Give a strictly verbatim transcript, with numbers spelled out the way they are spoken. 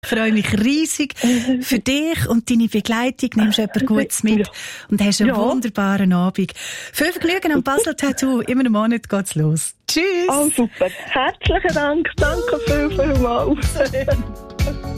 Ich freue mich riesig für dich und deine Begleitung. Nimmst du etwas Gutes mit und hast einen ja. wunderbaren Abend. Viel Vergnügen am Basel Tattoo. In einem Monat geht's los. Tschüss. Oh, super. Herzlichen Dank. Danke viel, viel mal.